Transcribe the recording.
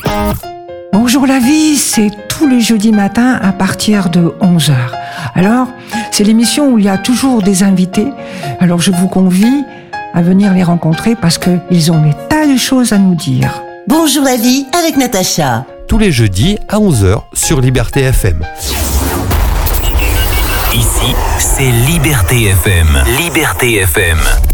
Bonjour la vie, c'est tous les jeudis matins à partir de 11h. Alors, c'est l'émission où il y a toujours des invités. Alors je vous convie à venir les rencontrer parce qu'ils ont des tas de choses à nous dire. Bonjour la vie avec Natacha. Tous les jeudis à 11h sur Liberté FM. Ici, c'est Liberté FM. Liberté FM.